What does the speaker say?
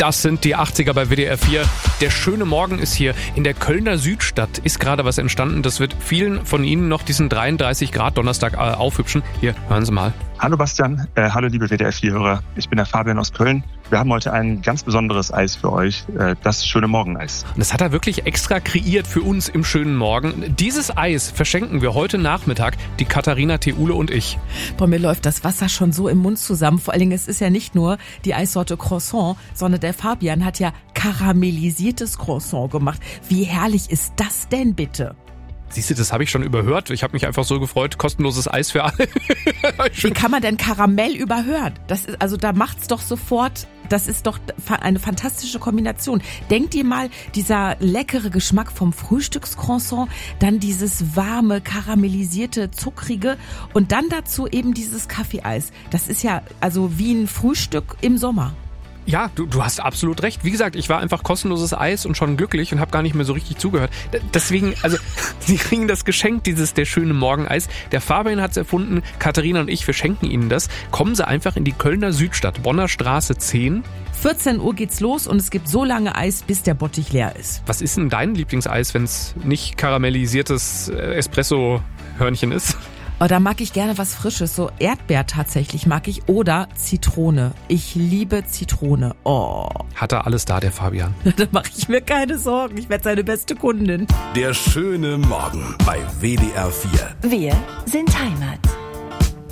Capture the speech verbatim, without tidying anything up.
Das sind die achtziger bei W D R vier. Der schöne Morgen ist hier. In der Kölner Südstadt ist gerade was entstanden. Das wird vielen von Ihnen noch diesen dreiunddreißig Grad Donnerstag äh, aufhübschen. Hier, hören Sie mal. Hallo Bastian, äh, hallo liebe W D R vier-Hörer. Ich bin der Fabian aus Köln. Wir haben heute ein ganz besonderes Eis für euch, äh, das schöne Morgeneis. Und das hat er wirklich extra kreiert für uns im schönen Morgen. Dieses Eis verschenken wir heute Nachmittag, die Katharina Theule und ich. Bei mir läuft das Wasser schon so im Mund zusammen. Vor allen Dingen, es ist ja nicht nur die Eissorte Croissant, sondern der Fabian hat ja karamellisiertes Croissant gemacht. Wie herrlich ist das denn bitte? Siehst du, das habe ich schon überhört. Ich habe mich einfach so gefreut. Kostenloses Eis für alle. Wie kann man denn Karamell überhören? Das ist, also da macht's doch sofort, das ist doch eine fantastische Kombination. Denkt ihr mal, dieser leckere Geschmack vom Frühstückscroissant, dann dieses warme, karamellisierte, zuckrige und dann dazu eben dieses Kaffeeeis. Das ist ja also wie ein Frühstück im Sommer. Ja, du, du hast absolut recht. Wie gesagt, ich war einfach kostenloses Eis und schon glücklich und habe gar nicht mehr so richtig zugehört. D- deswegen, also, Sie kriegen das Geschenk, dieses der schöne Morgeneis. Der Fabian hat's erfunden, Katharina und ich, wir schenken Ihnen das. Kommen Sie einfach in die Kölner Südstadt, Bonner Straße zehn. vierzehn Uhr geht's los und es gibt so lange Eis, bis der Bottich leer ist. Was ist denn dein Lieblingseis, wenn es nicht karamellisiertes Espresso-Hörnchen ist? Oh, da mag ich gerne was Frisches, so Erdbeer tatsächlich mag ich oder Zitrone. Ich liebe Zitrone. Oh. Hat er alles da, der Fabian? Da mache ich mir keine Sorgen, ich werde seine beste Kundin. Der schöne Morgen bei W D R vier. Wir sind Heimat.